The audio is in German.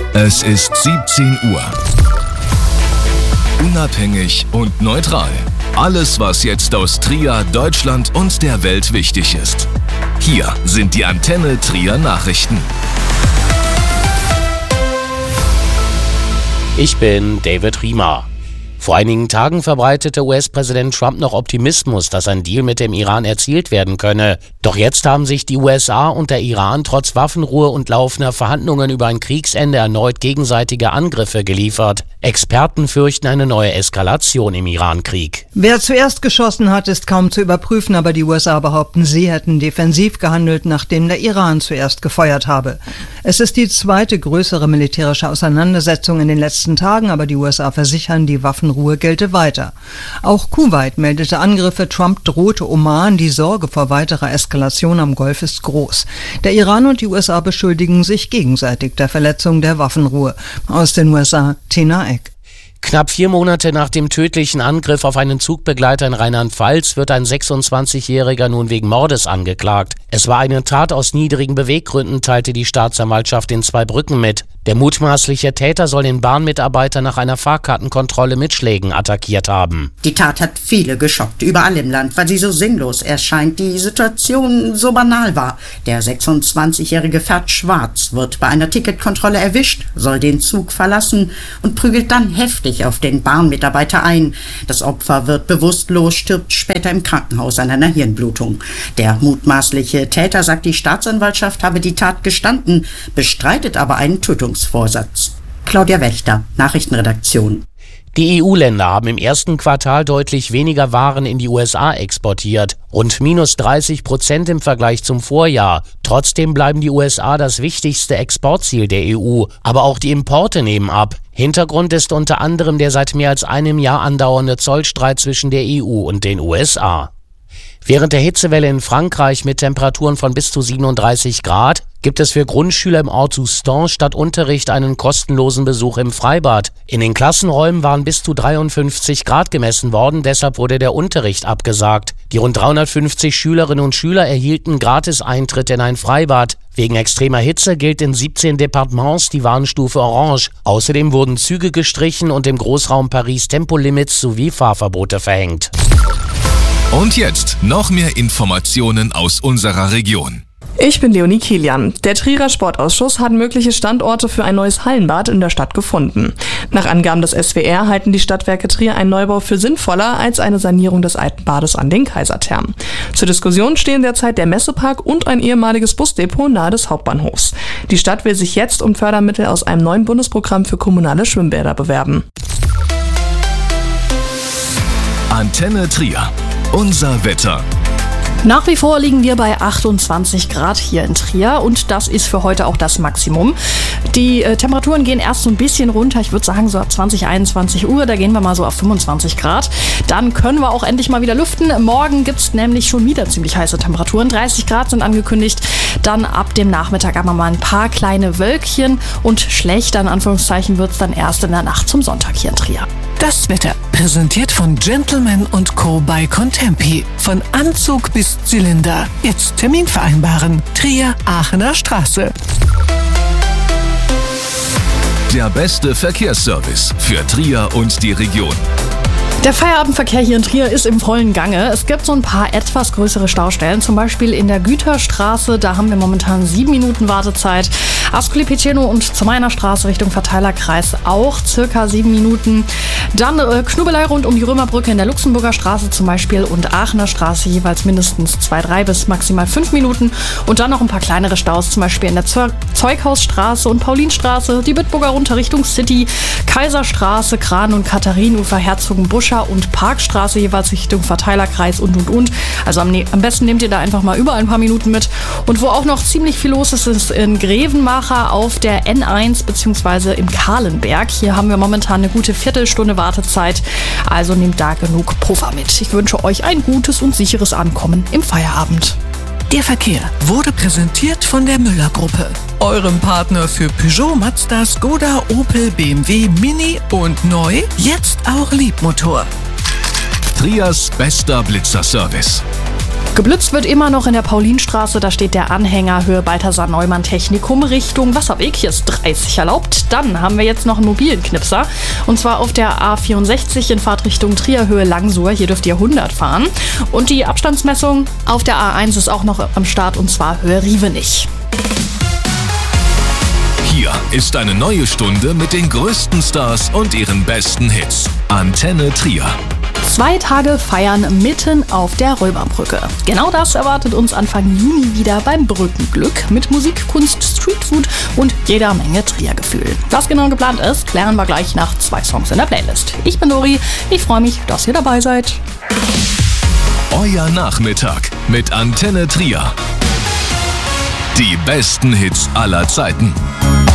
Es ist 17 Uhr. Unabhängig und neutral. Alles, was jetzt aus Trier, Deutschland und der Welt wichtig ist. Hier sind die Antenne Trier Nachrichten. Ich bin David Riemer. Vor einigen Tagen verbreitete US-Präsident Trump noch Optimismus, dass ein Deal mit dem Iran erzielt werden könne. Doch jetzt haben sich die USA und der Iran trotz Waffenruhe und laufender Verhandlungen über ein Kriegsende erneut gegenseitige Angriffe geliefert. Experten fürchten eine neue Eskalation im Iran-Krieg. Wer zuerst geschossen hat, ist kaum zu überprüfen, aber die USA behaupten, sie hätten defensiv gehandelt, nachdem der Iran zuerst gefeuert habe. Es ist die zweite größere militärische Auseinandersetzung in den letzten Tagen, aber die USA versichern, die Waffenruhe gelte weiter. Auch Kuwait meldete Angriffe, Trump drohte Oman, die Sorge vor weiterer Eskalation am Golf ist groß. Der Iran und die USA beschuldigen sich gegenseitig der Verletzung der Waffenruhe. Aus den USA, Tina Eck. Knapp 4 Monate nach dem tödlichen Angriff auf einen Zugbegleiter in Rheinland-Pfalz wird ein 26-Jähriger nun wegen Mordes angeklagt. Es war eine Tat aus niedrigen Beweggründen, teilte die Staatsanwaltschaft in Zweibrücken mit. Der mutmaßliche Täter soll den Bahnmitarbeiter nach einer Fahrkartenkontrolle mit Schlägen attackiert haben. Die Tat hat viele geschockt, überall im Land, weil sie so sinnlos erscheint, die Situation so banal war. Der 26-Jährige fährt schwarz, wird bei einer Ticketkontrolle erwischt, soll den Zug verlassen und prügelt dann heftig auf den Bahnmitarbeiter ein. Das Opfer wird bewusstlos, stirbt später im Krankenhaus an einer Hirnblutung. Der mutmaßliche Täter, sagt die Staatsanwaltschaft, habe die Tat gestanden, bestreitet aber einen Tötungsvorsatz. Claudia Wächter, Nachrichtenredaktion. Die EU-Länder haben im ersten Quartal deutlich weniger Waren in die USA exportiert, rund -30% im Vergleich zum Vorjahr. Trotzdem bleiben die USA das wichtigste Exportziel der EU, aber auch die Importe nehmen ab. Hintergrund ist unter anderem der seit mehr als einem Jahr andauernde Zollstreit zwischen der EU und den USA. Während der Hitzewelle in Frankreich mit Temperaturen von bis zu 37 Grad gibt es für Grundschüler im Ort Soustons statt Unterricht einen kostenlosen Besuch im Freibad. In den Klassenräumen waren bis zu 53 Grad gemessen worden, deshalb wurde der Unterricht abgesagt. Die rund 350 Schülerinnen und Schüler erhielten gratis Eintritt in ein Freibad. Wegen extremer Hitze gilt in 17 Departements die Warnstufe Orange. Außerdem wurden Züge gestrichen und im Großraum Paris Tempolimits sowie Fahrverbote verhängt. Und jetzt noch mehr Informationen aus unserer Region. Ich bin Leonie Kilian. Der Trierer Sportausschuss hat mögliche Standorte für ein neues Hallenbad in der Stadt gefunden. Nach Angaben des SWR halten die Stadtwerke Trier einen Neubau für sinnvoller als eine Sanierung des alten Bades an den Kaiserthermen. Zur Diskussion stehen derzeit der Messepark und ein ehemaliges Busdepot nahe des Hauptbahnhofs. Die Stadt will sich jetzt um Fördermittel aus einem neuen Bundesprogramm für kommunale Schwimmbäder bewerben. Antenne Trier. Unser Wetter. Nach wie vor liegen wir bei 28 Grad hier in Trier und das ist für heute auch das Maximum. Die Temperaturen gehen erst so ein bisschen runter, ich würde sagen so ab 20, 21 Uhr, da gehen wir mal so auf 25 Grad. Dann können wir auch endlich mal wieder lüften. Morgen gibt es nämlich schon wieder ziemlich heiße Temperaturen, 30 Grad sind angekündigt. Dann ab dem Nachmittag haben wir mal ein paar kleine Wölkchen und schlechter in Anführungszeichen wird es dann erst in der Nacht zum Sonntag hier in Trier. Das Wetter, präsentiert von Gentleman & Co. bei Contempi. Von Anzug bis Zylinder. Jetzt Termin vereinbaren. Trier, Aachener Straße. Der beste Verkehrsservice für Trier und die Region. Der Feierabendverkehr hier in Trier ist im vollen Gange. Es gibt so ein paar etwas größere Staustellen, zum Beispiel in der Güterstraße. Da haben wir momentan 7 Minuten Wartezeit. Ascoli Piceno und zur Meiner Straße Richtung Verteilerkreis auch circa 7 Minuten. Dann Knubbelei rund um die Römerbrücke in der Luxemburger Straße zum Beispiel und Aachener Straße jeweils mindestens 2, 3 bis maximal 5 Minuten. Und dann noch ein paar kleinere Staus, zum Beispiel in der Zeughausstraße und Paulinstraße, die Bitburger runter Richtung City, Kaiserstraße, Kran- und Katharinenufer, Herzogenbusch und Parkstraße jeweils Richtung Verteilerkreis und. Also am besten nehmt ihr da einfach mal überall ein paar Minuten mit. Und wo auch noch ziemlich viel los ist, ist in Grevenmacher auf der N1 bzw. im Kahlenberg. Hier haben wir momentan eine gute Viertelstunde Wartezeit. Also nehmt da genug Puffer mit. Ich wünsche euch ein gutes und sicheres Ankommen im Feierabend. Der Verkehr wurde präsentiert von der Müller-Gruppe. Eurem Partner für Peugeot, Mazda, Skoda, Opel, BMW, Mini und neu, jetzt auch Liebmotor. Triers bester Blitzerservice. Geblitzt wird immer noch in der Paulinstraße, da steht der Anhänger Höhe Balthasar Neumann Technikum Richtung Wasserweg. Hier ist 30 erlaubt. Dann haben wir jetzt noch einen mobilen Knipser und zwar auf der A64 in Fahrtrichtung Trier Höhe Langsuhr. Hier dürft ihr 100 fahren. Und die Abstandsmessung auf der A1 ist auch noch am Start und zwar Höhe Rievenich. Hier ist eine neue Stunde mit den größten Stars und ihren besten Hits. Antenne Trier. 2 Tage feiern mitten auf der Römerbrücke. Genau das erwartet uns Anfang Juni wieder beim Brückenglück mit Musik, Kunst, Streetfood und jeder Menge Triergefühl. Was genau geplant ist, klären wir gleich nach 2 Songs in der Playlist. Ich bin Dori, ich freue mich, dass ihr dabei seid. Euer Nachmittag mit Antenne Trier. Die besten Hits aller Zeiten.